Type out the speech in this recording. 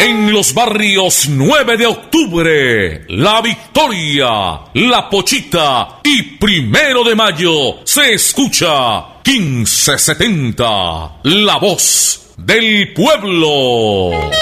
En los barrios 9 de octubre, La Victoria, La Pochita y 1 de mayo se escucha 1570, la voz del pueblo.